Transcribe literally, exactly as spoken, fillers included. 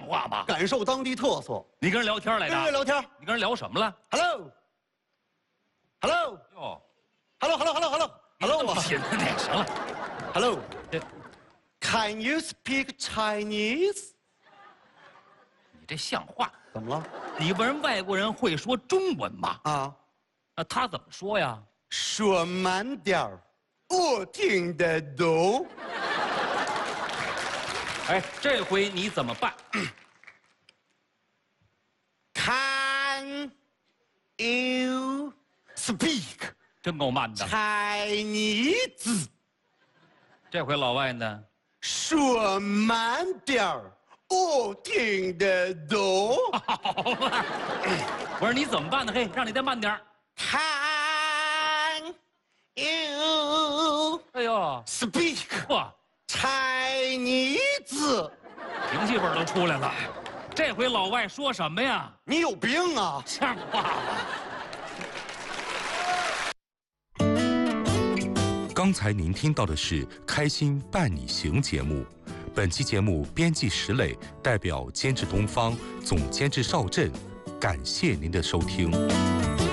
话吗？ 感受当地特色。 你跟人聊天来的？ 跟人聊天。 你跟人聊什么了 ？Hello，Hello， 哟 ，Hello，Hello，Hello，Hello，Hello 嘛。 行了，那行了。 Hello， 这 Can you speak Chinese？ 你这像话？ 怎么了？ 你问人外国人会说中文吗？ 啊， 那他怎么说呀？ 说慢点儿，我听得懂。 哎，这回你怎么办？ Can you speak 真够慢的。 Chinese？ 这回老外呢？ 说慢点儿，我听得懂。 好了，我说你怎么办呢？嘿，让你再慢点儿。 Can you 哎呦， speak 嚯， Chinese？ 评戏味儿都出来了。这回老外说什么呀？ 你有病啊！ 像话吗？ 刚才您听到的是《开心伴你行》节目。本期节目编辑石磊，代表监制东方，总监制邵震，感谢您的收听。